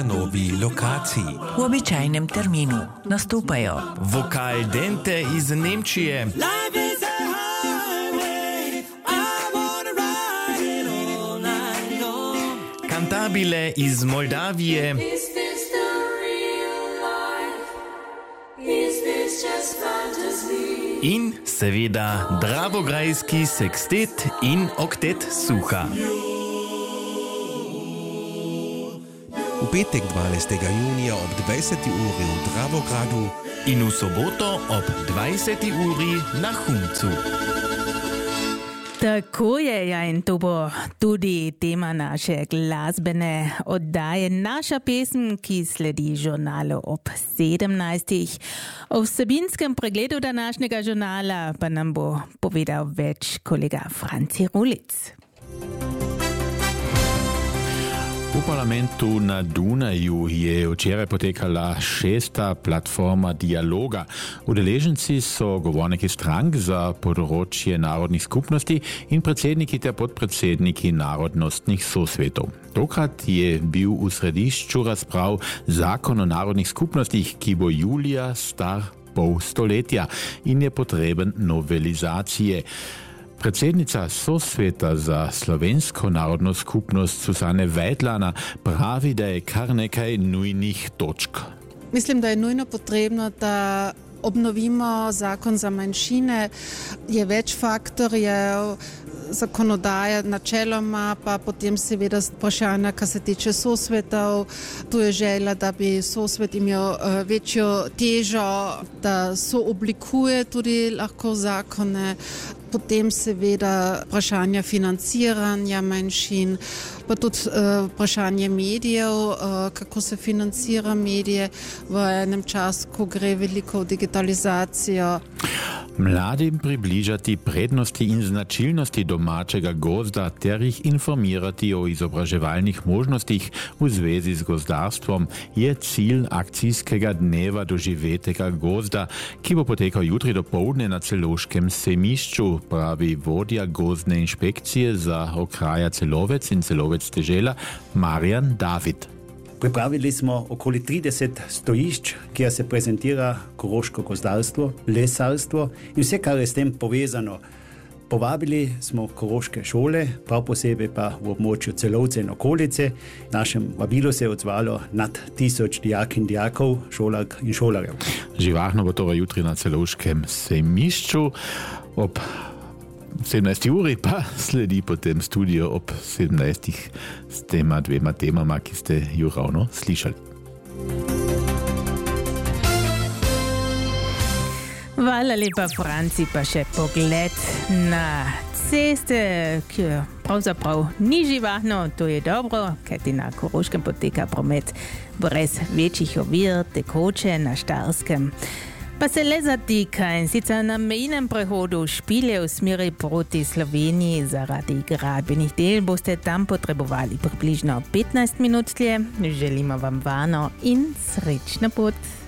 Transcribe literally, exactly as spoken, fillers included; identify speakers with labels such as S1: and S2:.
S1: novi lokaciji.
S2: V običajnem terminu nastopajo
S1: Vokal Dente iz Nemčije, Kantabile iz Moldavije in seveda dravograjski sekstet in oktet Suha.
S3: V petek dvanajstega junija ob dvajseti uri v Dravogradu
S1: in v soboto ob dvajseti uri na Humcu.
S4: Tako je, ja, in to bo tudi tema naše glasbene oddaje. Naša pesem, ki sledi žurnalu ob sedemnajstih. O vsebinskem pregledu današnjega žurnala pa nam bo povedal več kolega Franci Rulic.
S5: V parlamentu na Dunaju je včeraj potekala šesta platforma dialoga. Udeleženci so govorniki strank za področje narodnih skupnosti in predsedniki ter podpredsedniki narodnostnih sosvetov. Tokrat je bil v središču razprav zakon o narodnih skupnostih, ki bo julija star pol stoletja in je potreben novelizacije. Predsednica Sosveta za slovensko narodno skupnost Susane Vejdlana pravi, da je kar nekaj nujnih točk.
S6: Mislim, da je nujno potrebno, da obnovimo zakon za manjšine. Je več faktorjev, zakonodaja načeloma, pa potem seveda vprašanja, kar se tiče sosvetov. Tu je želja, da bi sosvet imel uh, večjo težo, da sooblikuje tudi lahko zakone. Potem seveda vprašanja financiranja manjšin, pa tudi uh, vprašanje medijev, uh, kako se financira medije v enem času, ko gre veliko v digitalizacijo.
S5: Mladim približati prednosti in značilnosti domačega gozda ter jih informirati o izobraževalnih možnostih v zvezi z gozdarstvom je cilj akcijskega dneva doživetega gozda, ki bo potekal jutri dopoldne na Celovškem sejmišču, pravi vodja gozdne inšpekcije za okraja Celovec in Celovec Dežela Marjan David.
S7: Pripravili smo okoli trideset stojišč, kjer se prezentira koroško gozdarstvo, lesarstvo in vse, kar je s tem povezano. Povabili smo koroške šole, prav posebej pa v območju Celovce in okolice. Našem vabilu se je odzvalo nad tisoč dijak in dijakov, šolark in šolarjev.
S5: Živahno bo torej jutri na Celovškem sejmišču. Ob sedemnajsti uri pa sledi potem studio ob sedemnajstih s tema dvema temama, ki ste ju ravno slišali.
S4: Hvala lepa, Franci, pa še pogled na ceste, ki pravzaprav ni živahno, to je dobro, kajti na Koroškem poteka promet brez večjih ovir, tekoče na Štajerskem. Pa se le zatika in sicer na mejnem prehodu Špilje v smeri proti Sloveniji zaradi gradbenih del boste tam potrebovali približno petnajst minut tlje. Želimo vam varno in srečno pot.